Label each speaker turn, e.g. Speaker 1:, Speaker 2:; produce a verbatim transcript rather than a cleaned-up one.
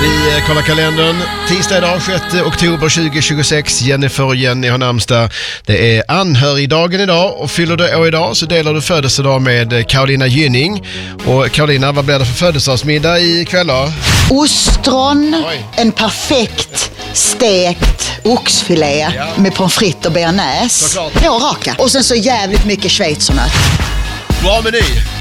Speaker 1: Vi kollar kalendern. Tisdag idag, sjätte oktober tjugohundratjugosex. Jennifer och Jenny har namnsdag. Det är anhörigdagen idag och fyller du år idag så delar du födelsedag med Carolina Gynning. Och Carolina, vad blir det för födelsedagsmiddag ikväll då?
Speaker 2: Ostron,
Speaker 1: Oj.
Speaker 2: en perfekt stekt oxfilé
Speaker 1: Ja.
Speaker 2: med pommes frites och bearnaise.
Speaker 1: Såklart.
Speaker 2: På raka. Och sen så jävligt mycket schweizernöt.
Speaker 1: Bra meny!